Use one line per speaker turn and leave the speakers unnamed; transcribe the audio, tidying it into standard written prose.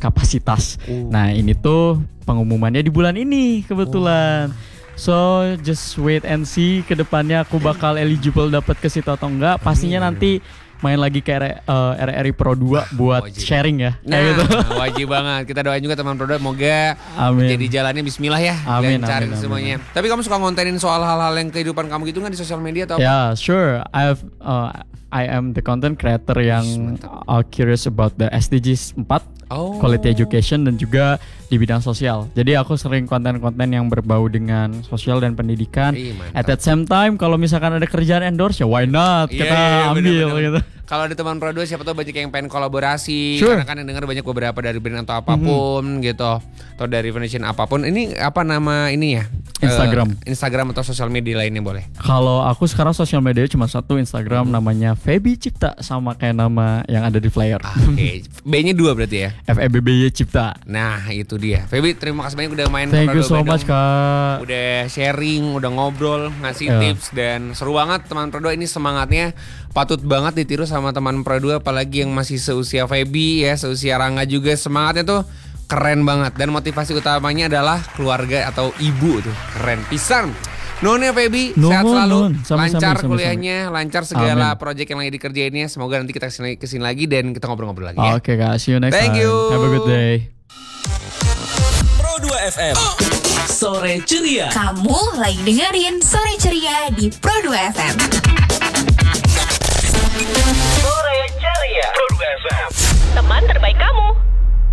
kapasitas. Nah ini tuh pengumumannya di bulan ini kebetulan. So just wait and see ke depannya aku bakal eligible dapat ke situ atau enggak. Pastinya nanti main lagi ke RRI Pro 2 buat
wajib.
sharing ya.
Nah,
Kayak gitu.
wajib banget. Kita doain juga teman Pro 2 semoga
Amin.
jadi jalannya bismillah ya.
Amin,
Lancarin
amin,
semuanya. Tapi kamu suka ngontenin soal hal-hal yang kehidupan kamu gitu nggak di sosial media atau apa?
Yeah, sure. I am the content creator yang curious about the SDGs 4, quality education dan juga di bidang sosial. Jadi aku sering konten-konten yang berbau dengan sosial dan pendidikan. At that same time kalau misalkan ada kerjaan endorse ya why not kita ambil gitu.
Kalau ada teman Pro 2 siapa tahu banyak yang pengen kolaborasi. Karena kan yang dengar banyak beberapa dari brand atau apapun gitu. Atau dari foundation apapun. Ini apa nama ini ya? Instagram atau sosial media lainnya boleh.
Kalau aku sekarang sosial media cuma satu, Instagram namanya Feby Cipta, sama kayak nama yang ada di flyer.
Oke. B-nya 2 berarti ya?
FEBBY Cipta.
Nah itu dia. Feby terima kasih banyak udah main.
Thank you so much Kak.
Udah sharing, udah ngobrol, ngasih tips dan seru banget teman Pro 2 ini semangatnya patut banget ditiru sama teman Pro 2 apalagi yang masih seusia Feby ya, seusia Rangga juga semangatnya tuh keren banget dan motivasi utamanya adalah keluarga atau ibu tuh keren pisan. Nuhun ya Feby, sehat selalu, lancar kuliahnya, lancar segala project yang lagi dikerjainnya. Semoga nanti kita kesini lagi dan kita ngobrol-ngobrol lagi ya.
Oke Kak, see you next time.
Thank you.
Have a good day.
Pro 2 FM Sore Ceria.
Kamu lagi dengerin Sore Ceria di Pro 2 FM.
Sore Ceria Pro 2 FM.
Teman terbaik kamu.